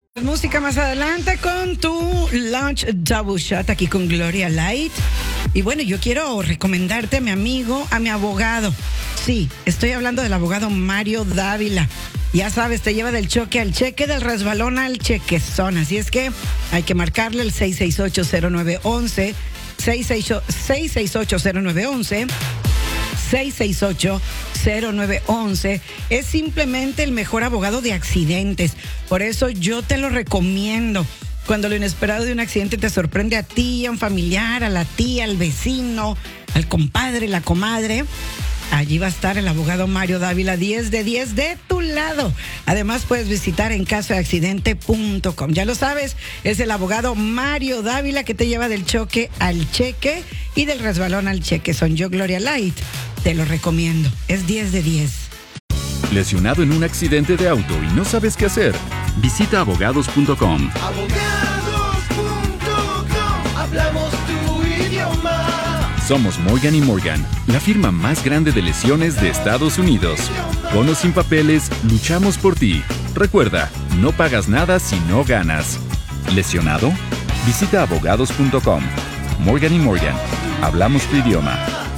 Música más adelante con tu Lunch Double Shot aquí con Gloria Light. Y bueno, yo quiero recomendarte a mi amigo, a mi abogado. Sí, estoy hablando del abogado Mario Dávila. Ya sabes, te lleva del choque al cheque, del resbalón al chequezón. Así es que hay que marcarle el 668-0911, 668-0911. 668-0911. Es simplemente el mejor abogado de accidentes. Por eso yo te lo recomiendo. Cuando lo inesperado de un accidente te sorprende a ti, a un familiar, a la tía, al vecino, al compadre, la comadre, allí va a estar el abogado Mario Dávila, 10 de 10 de tu lado. Además puedes visitar encasodeaccidente.com. Ya lo sabes, es el abogado Mario Dávila que te lleva del choque al cheque y del resbalón al cheque. Son yo, Gloria Light. Te lo recomiendo. Es 10 de 10. ¿Lesionado en un accidente de auto y no sabes qué hacer? Visita abogados.com. Hablamos tu idioma. Somos Morgan & Morgan, la firma más grande de lesiones de Estados Unidos. Con o sin papeles, luchamos por ti. Recuerda, no pagas nada si no ganas. ¿Lesionado? Visita abogados.com. Morgan & Morgan. Hablamos tu idioma.